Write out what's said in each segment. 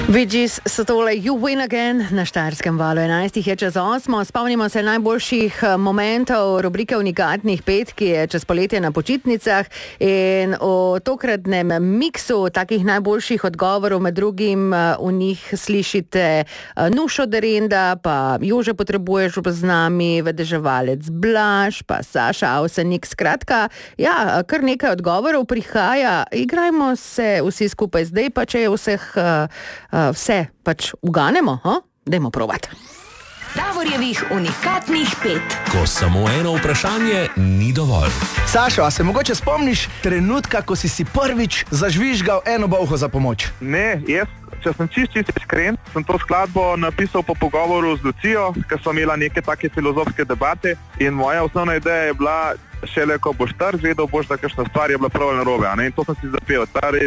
Vidžiš, so tole You Win Again na Štajerskem valu 11 je čez 8. Spomnimo se najboljših momentov rubrike Unikatnih pet, ki je čez poletje na počitnicah, in o tokratnem miksu takih najboljših odgovorov, med drugim v njih slišite Nušo Derenda, pa Jože Potrebuješ z nami, Vedeževalec Blaž, pa Saša Avsenik. Skratka, ja, kar nekaj odgovorov prihaja. Igrajmo se vsi skupaj zdaj, pa če je vse pač uganemo, dajmo provat. Davorjevih unikatnih pet. Ko samo eno vprašanje ni dovolj. Sašo, a se mogoče spomniš trenutka, ko si prvič zažvižgal eno bolho za pomoč? Ne, če sem čisto iskren, sem to skladbo napisal po pogovoru z Lucijo, ker smo imela neke take filozofske debate, in moja osnovna ideja je bila, šele ko boš zvedel boš, da kakšna stvar je bila prav narobe, in to sem si zapel.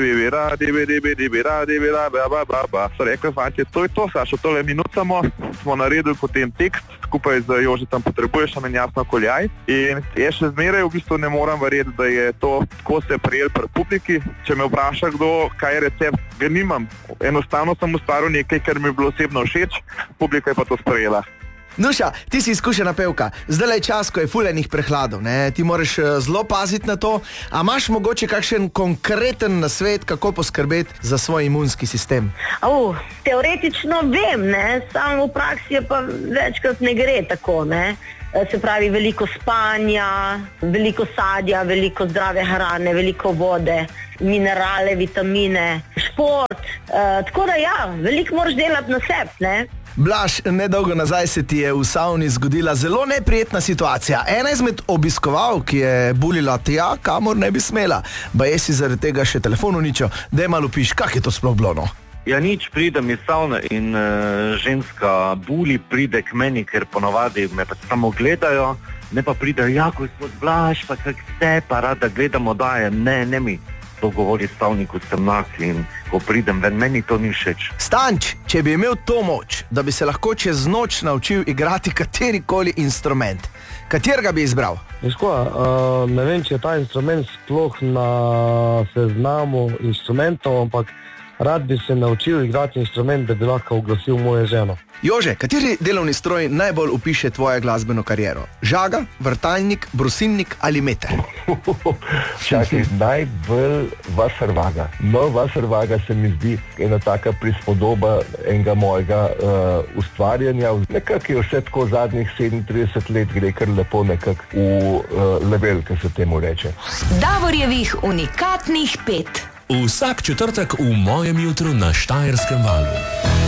So rekli, fantje, to je to, Sašo, tole minut smo naredili potem tekst, skupaj z Jožetom Potrebuješ in Jasno Koljaj, in jaz še zmeraj v bistvu ne moram verjeti, da je to tako se prijel pri publiki. Če me vpraša kdo, kaj je recept, ga nimam. Enostavno sem ustvaril nekaj, kar mi je bilo osebno všeč, publika je pa to sprejela. Nuša, ti si izkušena pevka. Zdaj je čas, ko je fulejnih prehladov, ne? Ti moraš zelo paziti na to. A imaš mogoče kakšen konkreten nasvet, kako poskrbeti za svoj imunski sistem? Teoretično vem, ne? Samo v praksi je pa večkrat ne gre tako, ne? Se pravi, veliko spanja, veliko sadja, veliko zdrave hrane, veliko vode, minerale, vitamine, šport. Tako da ja, veliko moraš delati na sebi, ne? Blaž, nedolgo nazaj se ti je v savni zgodila zelo neprijetna situacija. Ena izmed obiskovalk je bulila tja, kamor ne bi smela. Baje si zaradi tega še telefon uničil. Daj malo piš, kak je to sploh bilo, no? Ja, nič, pridem iz savne in ženska buli pride k meni, ker ponovadi me pa samo gledajo, ne pa pridejo, ja, gospod Blaž, pa kak ste, pa rada gledamo, daje, ne mi to govori stavniku, sem nas, in ko pridem ven, meni to ni všeč. Stanč, če bi imel to moč, da bi se lahko čez noč naučil igrati katerikoli instrument, katerega bi izbral? Ne vem, če je ta instrument sploh na seznamu instrumentov, ampak rad bi se naučil igrati instrument, da bi lahko uglasil mojo ženo. Jože, kateri delovni stroj najbolj opiše tvojo glasbeno kariero? Žaga, vrtalnik, brusilnik ali meter? Čakaj, najbolj Wasserwaga. No, Wasserwaga se mi zdi ena taka prispodoba enega mojega ustvarjanja. Nekako je vse tako zadnjih 37 let gre kar lepo nekako v level, kar se temu reče. Davorjevih unikatnih pet. Vsak četrtek v mojem jutru na Štajerskem valu.